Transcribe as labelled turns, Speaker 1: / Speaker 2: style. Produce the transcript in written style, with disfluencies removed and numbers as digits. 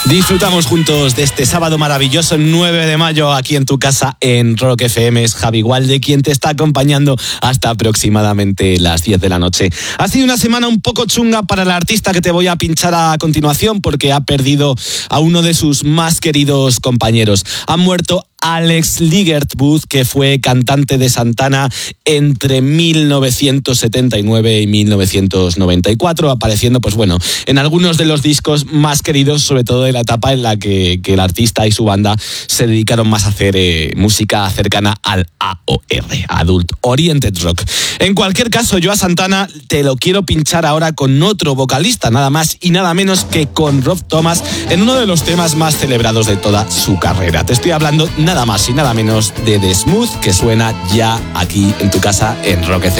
Speaker 1: Disfrutamos juntos de este sábado maravilloso, 9 de mayo, aquí en tu casa en Rock FM. Es Javi Gualde quien te está acompañando hasta aproximadamente las 10 de la noche. Ha sido una semana un poco chunga para el artista que te voy a pinchar a continuación, porque ha perdido a uno de sus más queridos compañeros. Ha muerto Alex Ligertwood, que fue cantante de Santana entre 1979 y 1994, apareciendo, pues bueno, en algunos de los discos más queridos, sobre todo de la etapa en la que el artista y su banda se dedicaron más a hacer música cercana al AOR, Adult Oriented Rock. En cualquier caso, yo a Santana te lo quiero pinchar ahora con otro vocalista, nada más y nada menos que con Rob Thomas, en uno de los temas más celebrados de toda su carrera. Te estoy hablando nada más y nada menos de The Smooth, que suena ya aquí en tu casa en Rock FM.